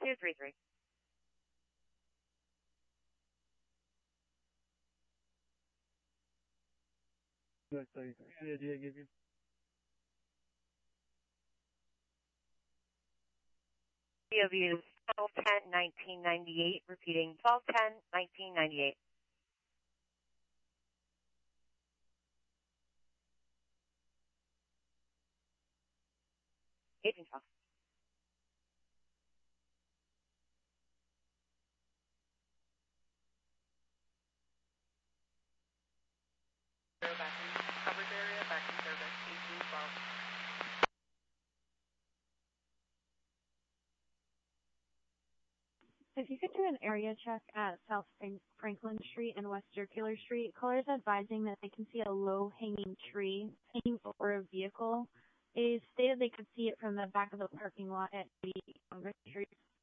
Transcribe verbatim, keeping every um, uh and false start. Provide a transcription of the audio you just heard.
two three three. Good, thirty-three. Any idea I give you? P O V is twelve ten nineteen ninety-eight. Repeating, twelve ten nineteen ninety-eight. Agent Fox. Back in coverage area, back in service, eighteen twelve. If you could do an area check at South Franklin Street and West Circular Street, callers advising that they can see a low-hanging tree hanging over a vehicle. They stated they could see it from the back of the parking lot at the Congress Street.